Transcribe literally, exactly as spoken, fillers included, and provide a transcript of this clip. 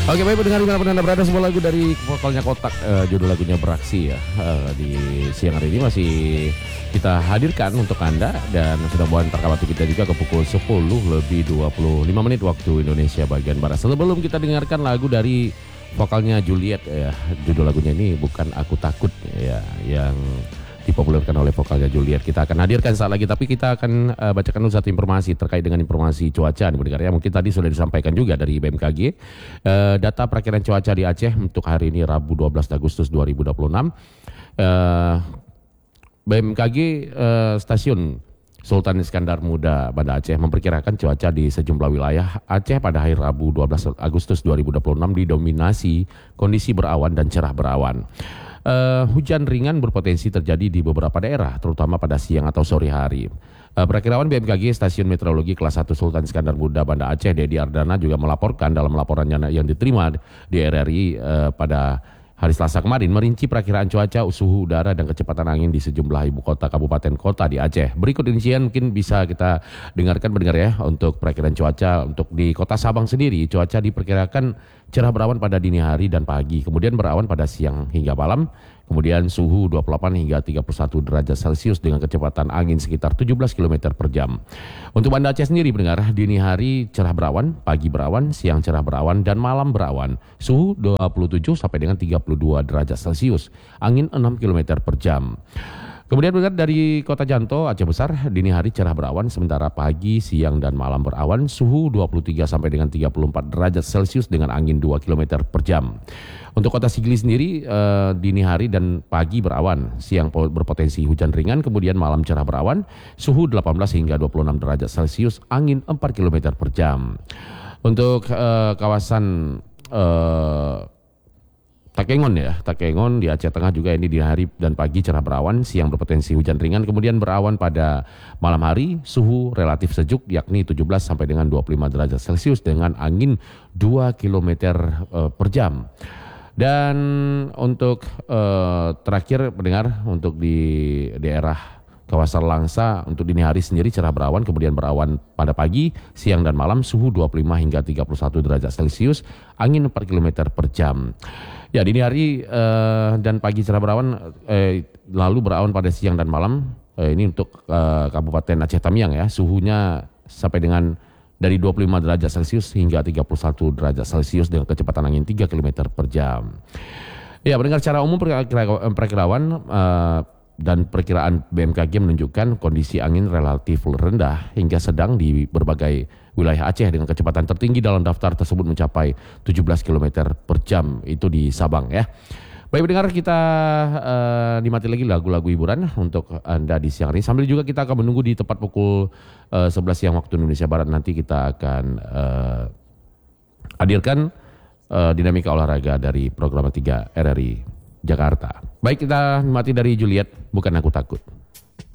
Oke, baik pendengar dimanapun Anda berada, sebuah lagu dari vokalnya Kotak, uh, judul lagunya Beraksi ya. Uh, di siang hari ini masih kita hadirkan untuk Anda dan sudah mulai antar waktu kita juga ke pukul sepuluh lebih dua puluh lima menit waktu Indonesia bagian Barat. Sebelum kita dengarkan lagu dari vokalnya Juliet ya, judul lagunya ini Bukan Aku Takut ya, yang dipopulerkan oleh vokalnya Juliet. Kita akan hadirkan saat lagi, tapi kita akan uh, bacakan dulu satu informasi terkait dengan informasi cuaca nih pendengar ya. Mungkin tadi sudah disampaikan juga dari B M K G. Uh, data perakiraan cuaca di Aceh untuk hari ini Rabu dua belas Agustus dua ribu dua puluh enam. Uh, B M K G uh, stasiun Sultan Iskandar Muda Banda Aceh memperkirakan cuaca di sejumlah wilayah Aceh pada hari Rabu dua belas Agustus dua ribu dua puluh enam didominasi kondisi berawan dan cerah berawan. Uh, hujan ringan berpotensi terjadi di beberapa daerah, terutama pada siang atau sore hari. Uh, Perakirawan B M K G Stasiun Meteorologi Kelas satu Sultan Iskandar Muda Banda Aceh, Dedi Ardana juga melaporkan dalam laporannya yang diterima di R R I uh, pada hari Selasa kemarin merinci perakiraan cuaca, suhu udara dan kecepatan angin di sejumlah ibu kota kabupaten kota di Aceh. Berikut rincian mungkin bisa kita dengarkan mendengar ya untuk perakiraan cuaca. Untuk di kota Sabang sendiri, cuaca diperkirakan cerah berawan pada dini hari dan pagi, kemudian berawan pada siang hingga malam. Kemudian suhu dua puluh delapan hingga tiga puluh satu derajat Celcius dengan kecepatan angin sekitar tujuh belas kilometer per jam. Untuk Banda Aceh sendiri pendengar, dini hari cerah berawan, pagi berawan, siang cerah berawan, dan malam berawan. Suhu dua puluh tujuh sampai dengan tiga puluh dua derajat Celcius, angin enam kilometer per jam. Kemudian pendengar dari Kota Janto, Aceh Besar, dini hari cerah berawan, sementara pagi, siang, dan malam berawan, suhu dua puluh tiga sampai dengan tiga puluh empat derajat Celcius dengan angin dua kilometer per jam. Untuk Kota Sigli sendiri, eh, dini hari dan pagi berawan, siang berpotensi hujan ringan, kemudian malam cerah berawan, suhu delapan belas hingga dua puluh enam derajat Celcius, angin empat kilometer per jam. Untuk eh, kawasan eh, Takengon ya, Takengon di Aceh Tengah juga ini di hari dan pagi cerah berawan, siang berpotensi hujan ringan, kemudian berawan pada malam hari, suhu relatif sejuk yakni tujuh belas sampai dengan dua puluh lima derajat Celcius dengan angin dua kilometer uh, per jam. Dan untuk uh, terakhir pendengar, untuk di daerah kawasan Langsa untuk dini hari sendiri cerah berawan, kemudian berawan pada pagi, siang dan malam, suhu dua puluh lima hingga tiga puluh satu derajat Celcius, angin empat kilometer per jam. Ya, dini hari uh, dan pagi cerah berawan, eh, lalu berawan pada siang dan malam. Eh, ini untuk uh, Kabupaten Aceh Tamiang ya, suhunya sampai dengan dari dua puluh lima derajat Celcius hingga tiga puluh satu derajat Celcius dengan kecepatan angin tiga kilometer per jam. Ya, mendengar secara umum perakirawan uh, dan perkiraan B M K G menunjukkan kondisi angin relatif rendah hingga sedang di berbagai wilayah Aceh dengan kecepatan tertinggi dalam daftar tersebut mencapai tujuh belas kilometer per jam, itu di Sabang ya. Baik pendengar, kita uh, nikmati lagi lagu-lagu hiburan untuk Anda di siang hari. Sambil juga kita akan menunggu di tepat pukul uh, sebelas siang waktu Indonesia Barat. Nanti kita akan uh, hadirkan uh, dinamika olahraga dari program tiga R R I Jakarta. Baik, kita nikmati dari Juliet, Bukan Aku Takut.